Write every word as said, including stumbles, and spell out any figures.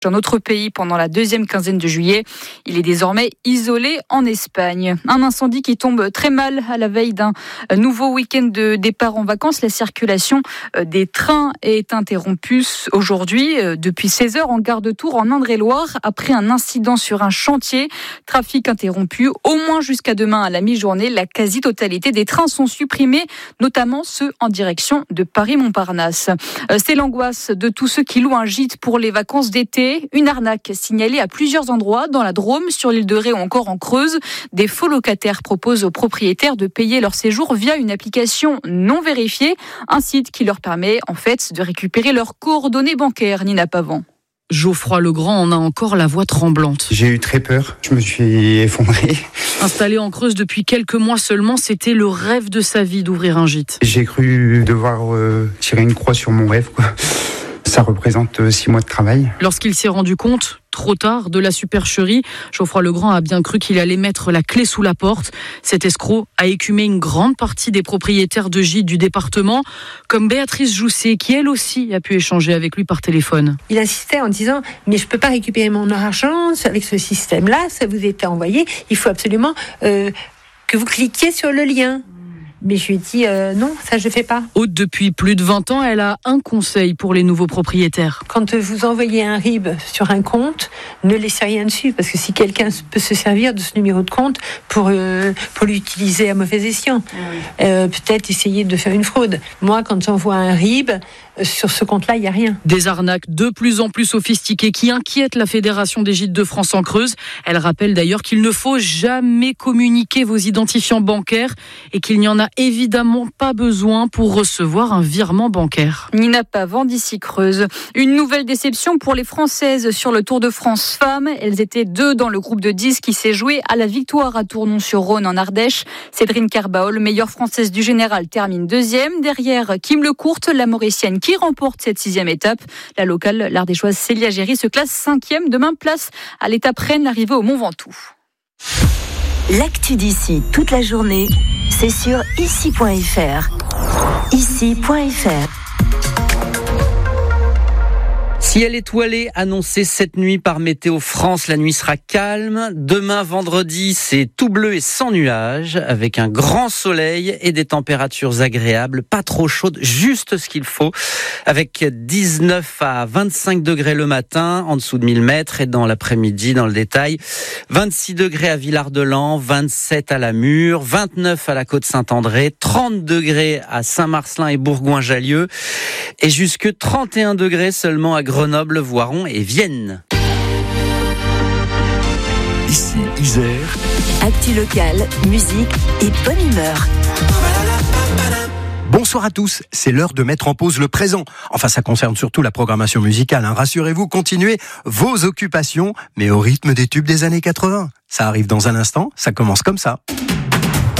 un autre pays pendant la deuxième quinzaine de juillet. Il est désormais isolé en Espagne. Un incendie qui tombe très mal à la veille d'un nouveau week-end de départ en vacances. La circulation des trains est interrompue aujourd'hui depuis seize heures en gare de Tours en Indre-et-Loire après un incident sur un chantier. Trafic interrompu au moins jusqu'à demain à la mi-journée. La quasi-totalité des trains sont supprimés, notamment ceux en direction de Paris-Montparnasse. C'est l'angoisse de tous ceux qui louent un gîte pour les vacances d'été. Une arnaque signalée à plusieurs endroits dans la Drôme, sur l'île de Ré ou encore en Creuse. Des faux locataires proposent aux propriétaires de payer leur séjour via une application non vérifiée, un site qui leur permet en fait de récupérer leurs coordonnées bancaires. Nina Pavant. Geoffroy Legrand en a encore la voix tremblante. J'ai eu très peur, je me suis effondré. Installé en Creuse depuis quelques mois seulement, c'était le rêve de sa vie d'ouvrir un gîte. J'ai cru devoir euh, tirer une croix sur mon rêve, quoi. Ça représente six mois de travail. Lorsqu'il s'est rendu compte, trop tard, de la supercherie, Geoffroy Legrand a bien cru qu'il allait mettre la clé sous la porte. Cet escroc a écumé une grande partie des propriétaires de gîtes du département, comme Béatrice Jousset, qui elle aussi a pu échanger avec lui par téléphone. Il insistait en disant « mais je ne peux pas récupérer mon argent avec ce système-là, ça vous est envoyé, il faut absolument euh, que vous cliquiez sur le lien ». Mais je lui ai dit euh, non, ça je fais pas. Haute depuis plus de vingt ans, elle a un conseil pour les nouveaux propriétaires. Quand vous envoyez un R I B sur un compte, ne laissez rien dessus, parce que si quelqu'un peut se servir de ce numéro de compte pour, euh, pour l'utiliser à mauvais escient, euh, peut-être essayer de faire une fraude. Moi, quand j'envoie un R I B, euh, sur ce compte-là, il n'y a rien. Des arnaques de plus en plus sophistiquées qui inquiètent la Fédération des gîtes de France en Creuse. Elle rappelle d'ailleurs qu'il ne faut jamais communiquer vos identifiants bancaires et qu'il n'y en a évidemment pas besoin pour recevoir un virement bancaire. Nina Pavant d'ici Creuse. Une nouvelle déception pour les Françaises sur le Tour de France Femmes. Elles étaient deux dans le groupe de dix qui s'est joué à la victoire à Tournon-sur-Rhône en Ardèche. Cédrine Carbaol, meilleure française du général, termine deuxième. Derrière Kim Lecourte, la Mauricienne qui remporte cette sixième étape. La locale, l'ardéchoise Célia Géry, se classe cinquième. Demain, place à l'étape Rennes, arrivée au Mont Ventoux. L'actu d'ici toute la journée, c'est sur ici point f r. ici point f r. Ciel étoilé annoncé cette nuit par Météo France. La nuit sera calme. Demain, vendredi, c'est tout bleu et sans nuages, avec un grand soleil et des températures agréables, pas trop chaudes, juste ce qu'il faut, avec dix-neuf à vingt-cinq degrés le matin, en dessous de mille mètres, et dans l'après-midi, dans le détail, vingt-six degrés à Villard-de-Lans, vingt-sept à la Mure, vingt-neuf à la Côte-Saint-André, trente degrés à Saint-Marcellin et Bourgoin-Jallieu, et jusque trente et un degrés seulement à Grenoble, Voiron et Vienne. Ici, Isère. Actu locale, musique et bonne humeur. Bonsoir à tous, c'est l'heure de mettre en pause le présent. Enfin, ça concerne surtout la programmation musicale, hein. Rassurez-vous, continuez vos occupations, mais au rythme des tubes des années quatre-vingts. Ça arrive dans un instant, ça commence comme ça.